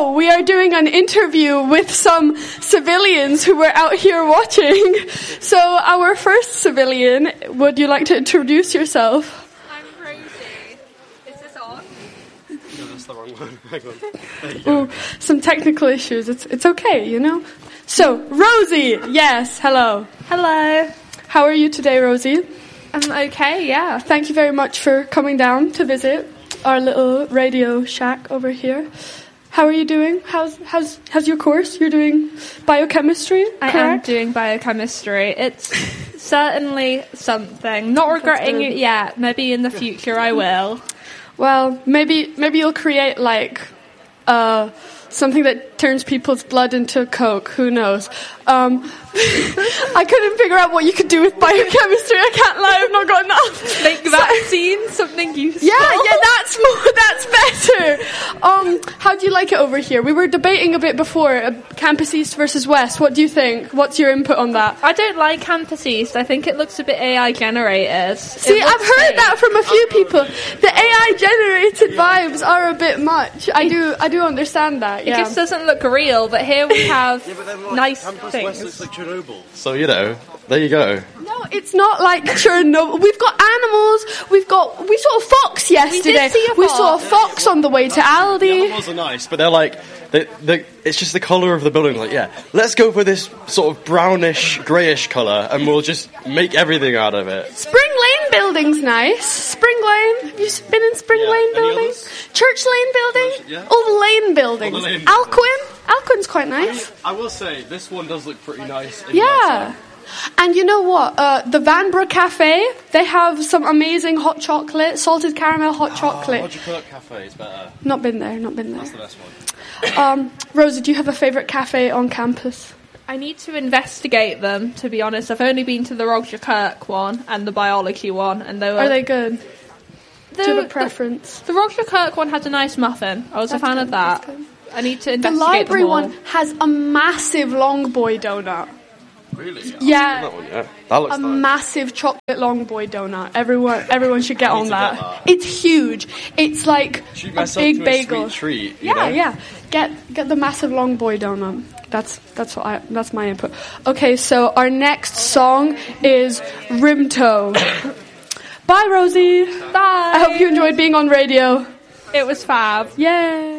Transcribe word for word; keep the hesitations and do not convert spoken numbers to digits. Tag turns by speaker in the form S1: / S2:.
S1: no, we are doing an interview with some civilians who were out here watching. So our first civilian, would you like to introduce yourself?
S2: I'm Rosie. Is this on?
S3: No, that's the wrong one. Hang on. There you
S1: Oh,
S3: go.
S1: some technical issues. It's it's okay, you know. So, Rosie, yes, hello.
S2: Hello.
S1: How are you today, Rosie?
S2: I'm okay, yeah.
S1: Thank you very much for coming down to visit our little radio shack over here. How are you doing? How's how's how's your course? You're doing biochemistry,
S2: I
S1: correct?
S2: am doing biochemistry. It's certainly something. Not regretting
S1: good.
S2: it yet. Maybe in the future I will.
S1: Well, maybe maybe you'll create like uh something that turns people's blood into Coke. Who knows? Um, I couldn't figure out what you could do with biochemistry. I can't lie, I've not got enough.
S2: Make vaccines something useful.
S1: Yeah, yeah, that's more, that's better. Um, how do you like it over here? We were debating a bit before, uh, Campus East versus West. What do you think? What's your input on that?
S2: I don't like Campus East. I think it looks a bit A I generated.
S1: See,
S2: It
S1: I've
S2: looks
S1: heard
S2: fake.
S1: that from a few people. The A I generated vibes are a bit much. I do, I do understand that.
S2: It
S1: Yeah.
S2: just doesn't look real, but here we have
S3: Yeah, but then like,
S2: nice
S3: Campus
S2: things.
S3: West looks like Chernobyl. So, you know, there you go.
S1: No, it's not like Chernobyl. We've got animals. We've got. We saw a fox yesterday.
S2: see a
S1: We saw a
S2: fox.
S1: fox on the way to
S3: The
S1: Aldi.
S3: animals are nice, but they're like, they, they, it's just the colour of the building. Like, yeah, let's go for this sort of brownish, greyish colour, and we'll just make everything out of it.
S1: Spring Lane building's nice. Spring Lane. Have you been in Spring
S3: Yeah.
S1: Lane
S3: Any
S1: building?
S3: others?
S1: Church Lane building?
S3: Yeah.
S1: All the Lane buildings.
S3: All the Lane
S1: Alcuin. Alcuin's quite nice.
S3: I will say, this one does look pretty nice. in
S1: Yeah.
S3: outside.
S1: And you know what? Uh, the Vanbrugh Cafe, they have some amazing hot chocolate, salted caramel hot
S3: Oh,
S1: chocolate.
S3: Roger Kirk Cafe is better.
S1: Not been there, not been
S3: That's
S1: there.
S3: the best one.
S1: Um, Rosie, do you have a favourite cafe on campus?
S2: I need to investigate them, to be honest. I've only been to the Roger Kirk one and the biology one, and they were...
S1: Are they good?
S2: the,
S1: Do you have a
S2: the-
S1: preference?
S2: The, Roger Kirk one had a nice muffin. I was
S1: That's
S2: a fan
S1: good,
S2: of that.
S1: that's good.
S2: I need to
S1: The
S2: investigate
S1: library
S2: them all.
S1: one has a massive long boy donut.
S3: Really?
S1: Yeah.
S3: That one, yeah. That looks
S1: A
S3: nice.
S1: massive chocolate long boy donut. Everyone, everyone should get
S3: I need
S1: on
S3: to
S1: that.
S3: get that.
S1: It's huge. It's like
S3: Treat
S1: a
S3: myself
S1: big
S3: to a
S1: bagel.
S3: sweet treat, you
S1: yeah,
S3: know?
S1: yeah. Get get the massive long boy donut. That's that's what I that's my input. Okay, so our next song is Rimto. Bye, Rosie.
S2: Bye.
S1: I hope you enjoyed being on radio.
S2: It was fab.
S1: Yay.